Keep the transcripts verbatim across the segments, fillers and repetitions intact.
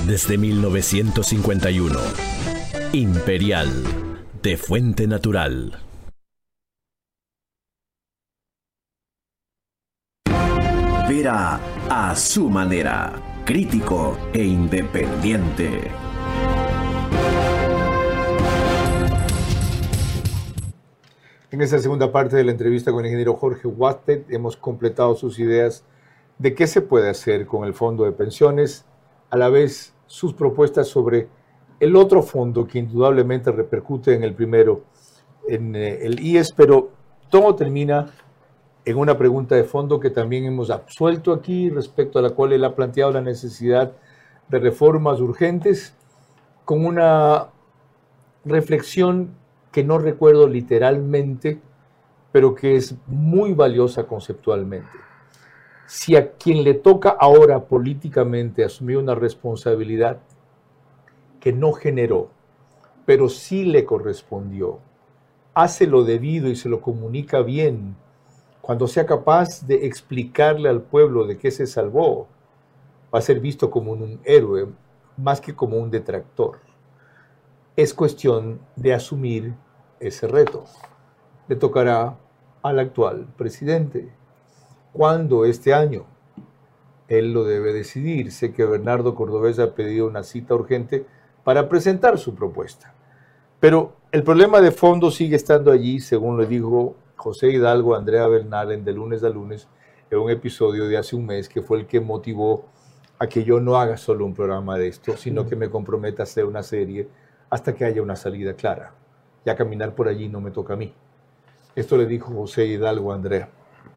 Desde mil novecientos cincuenta y uno. Imperial, de fuente natural. Vera a su manera, crítico e independiente. En esta segunda parte de la entrevista con el ingeniero Jorge Watted hemos completado sus ideas de qué se puede hacer con el fondo de pensiones, a la vez sus propuestas sobre el otro fondo que indudablemente repercute en el primero, en eh, el I E S, pero todo termina en una pregunta de fondo que también hemos absuelto aquí, respecto a la cual él ha planteado la necesidad de reformas urgentes, con una reflexión que no recuerdo literalmente, pero que es muy valiosa conceptualmente. Si a quien le toca ahora políticamente asumir una responsabilidad que no generó, pero sí le correspondió, hace lo debido y se lo comunica bien, cuando sea capaz de explicarle al pueblo de qué se salvó, va a ser visto como un héroe más que como un detractor. Es cuestión de asumir ese reto. Le tocará al actual presidente. ¿Cuándo? Este año. Él lo debe decidir. Sé que Bernardo Cordovez ha pedido una cita urgente para presentar su propuesta. Pero el problema de fondo sigue estando allí, según le dijo José Hidalgo a Andrea Bernal en De Lunes a Lunes, en un episodio de hace un mes, que fue el que motivó a que yo no haga solo un programa de esto, sino que me comprometa a hacer una serie hasta que haya una salida clara. Ya caminar por allí no me toca a mí. Esto le dijo José Hidalgo a Andrea.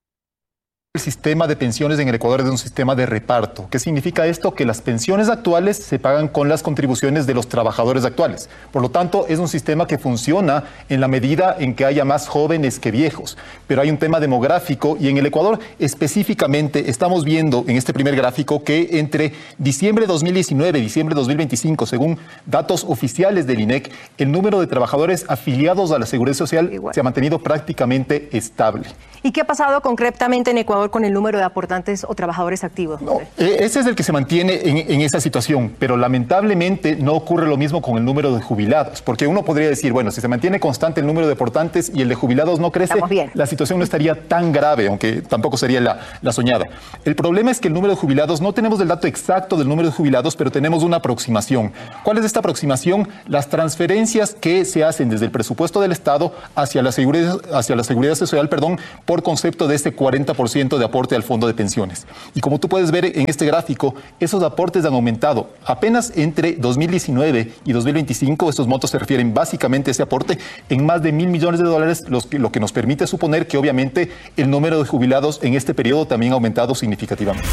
El sistema de pensiones en el Ecuador es de un sistema de reparto. ¿Qué significa esto? Que las pensiones actuales se pagan con las contribuciones de los trabajadores actuales. Por lo tanto, es un sistema que funciona en la medida en que haya más jóvenes que viejos. Pero hay un tema demográfico y en el Ecuador específicamente estamos viendo en este primer gráfico que entre diciembre de dos mil diecinueve y diciembre de dos mil veinticinco, según datos oficiales del I N E C, el número de trabajadores afiliados a la Seguridad Social Igual. se ha mantenido prácticamente estable. ¿Y qué ha pasado concretamente en Ecuador con el número de aportantes o trabajadores activos? No, ese es el que se mantiene en, en esa situación, pero lamentablemente no ocurre lo mismo con el número de jubilados, porque uno podría decir, bueno, si se mantiene constante el número de aportantes y el de jubilados no crece, la situación no estaría tan grave, aunque tampoco sería la, la soñada. El problema es que el número de jubilados, no tenemos el dato exacto del número de jubilados, pero tenemos una aproximación. ¿Cuál es esta aproximación? Las transferencias que se hacen desde el presupuesto del Estado hacia la seguridad, hacia la seguridad social, perdón, por concepto de este cuarenta por ciento de aporte al fondo de pensiones. Y como tú puedes ver en este gráfico, esos aportes han aumentado. Apenas entre dos mil diecinueve y dos mil veinticinco, estos montos se refieren básicamente a ese aporte en más de mil millones de dólares, los que, lo que nos permite suponer que obviamente el número de jubilados en este periodo también ha aumentado significativamente.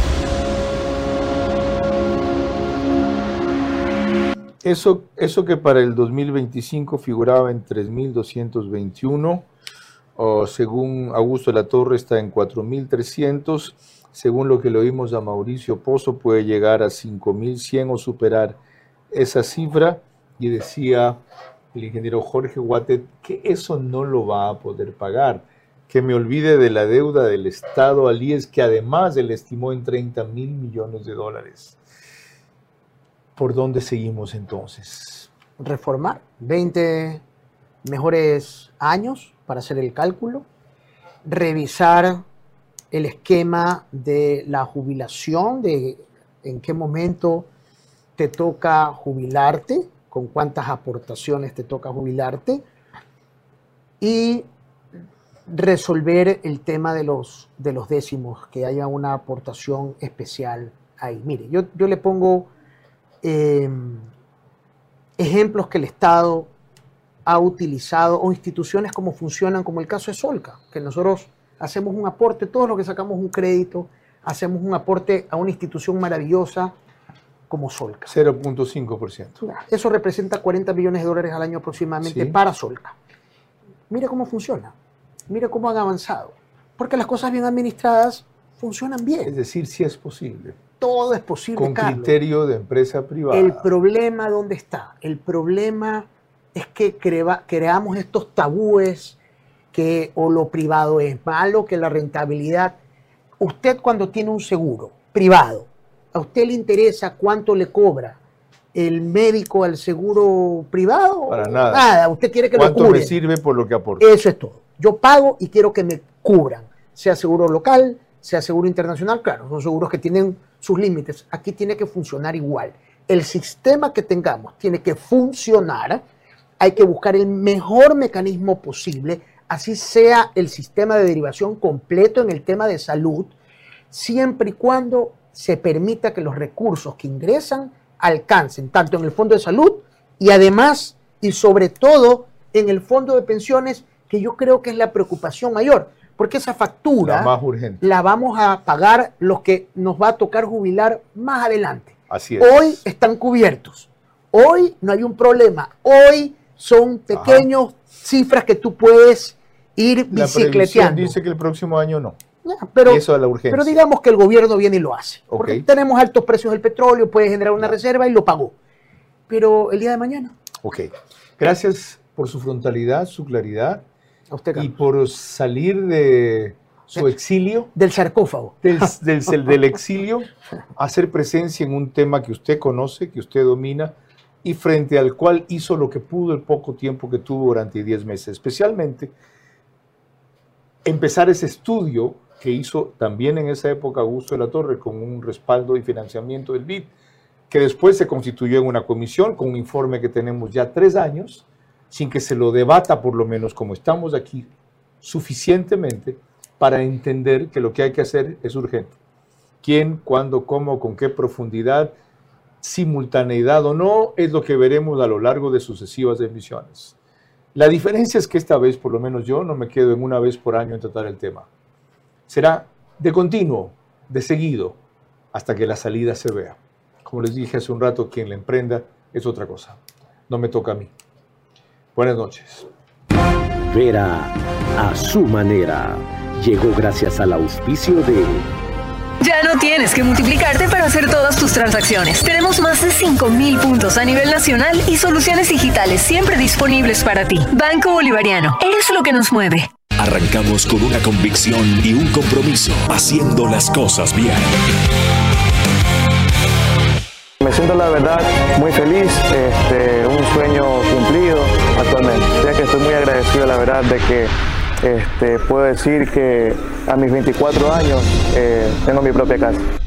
Eso, eso que para el dos mil veinticinco figuraba en tres mil doscientos veintiuno, o según Augusto de la Torre está en cuatro mil trescientos, según lo que le oímos a Mauricio Pozo puede llegar a cinco mil cien o superar esa cifra, y decía el ingeniero Jorge Watted que eso no lo va a poder pagar, que me olvide de la deuda del Estado al I E S, que además él estimó en treinta mil millones de dólares. ¿Por dónde seguimos entonces? Reformar, veinte mejores años para hacer el cálculo, revisar el esquema de la jubilación, de en qué momento te toca jubilarte, con cuántas aportaciones te toca jubilarte, y resolver el tema de los, de los décimos, que haya una aportación especial ahí. Mire, yo, yo le pongo eh, ejemplos que el Estado ha utilizado, o instituciones como funcionan, como el caso de Solca, que nosotros hacemos un aporte, todos los que sacamos un crédito, hacemos un aporte a una institución maravillosa como Solca. cero punto cinco por ciento. Eso representa cuarenta millones de dólares al año aproximadamente, ¿sí?, para Solca. Mira cómo funciona, mira cómo han avanzado, porque las cosas bien administradas funcionan bien. Es decir, sí es posible. Todo es posible, con Carlos. Criterio de empresa privada. El problema, ¿dónde está? El problema es que crea, creamos estos tabúes, que o lo privado es malo, que la rentabilidad. Usted cuando tiene un seguro privado ¿A usted le interesa cuánto le cobra el médico al seguro privado? Para nada. Nada, usted quiere que lo cubran. ¿Cuánto me sirve por lo que aporta? Eso es todo. Yo pago y quiero que me cubran, sea seguro local, sea seguro internacional. Claro, son seguros que tienen sus límites. Aquí tiene que funcionar igual. El sistema que tengamos tiene que funcionar. Hay que buscar el mejor mecanismo posible, así sea el sistema de derivación completo en el tema de salud, siempre y cuando se permita que los recursos que ingresan alcancen tanto en el fondo de salud y además y sobre todo en el fondo de pensiones, que yo creo que es la preocupación mayor, porque esa factura la más urgente la vamos a pagar los que nos va a tocar jubilar más adelante. Así es. Hoy están cubiertos, hoy no hay un problema, hoy son pequeñas cifras que tú puedes ir bicicleteando. La previsión dice que el próximo año no. Pero, eso es la urgencia. Pero digamos que el gobierno viene y lo hace. Okay. Porque tenemos altos precios del petróleo, puede generar una reserva y lo pagó. Pero el día de mañana. Ok. Gracias por su frontalidad, su claridad. A usted, Carlos. Y por salir de su exilio. Del sarcófago. Del, del, del exilio, hacer presencia en un tema que usted conoce, que usted domina, y frente al cual hizo lo que pudo el poco tiempo que tuvo durante diez meses. Especialmente, empezar ese estudio que hizo también en esa época Augusto de la Torre con un respaldo y financiamiento del B I D, que después se constituyó en una comisión con un informe que tenemos ya tres años, sin que se lo debata por lo menos como estamos aquí, suficientemente para entender que lo que hay que hacer es urgente. ¿Quién, cuándo, cómo, con qué profundidad, simultaneidad o no, es lo que veremos a lo largo de sucesivas emisiones. La diferencia es que esta vez, por lo menos yo, no me quedo en una vez por año en tratar el tema. Será de continuo, de seguido, hasta que la salida se vea. Como les dije hace un rato, quien la emprenda es otra cosa. No me toca a mí. Buenas noches. Vera a su manera. Llegó gracias al auspicio de... Ya no tienes que multiplicarte para hacer todas tus transacciones. Tenemos más de cinco mil puntos a nivel nacional y soluciones digitales siempre disponibles para ti. Banco Bolivariano, eres lo que nos mueve. Arrancamos con una convicción y un compromiso, haciendo las cosas bien. Me siento la verdad muy feliz, este, un sueño cumplido actualmente. Ya que estoy muy agradecido la verdad de que Este, puedo decir que a mis veinticuatro años eh, tengo mi propia casa.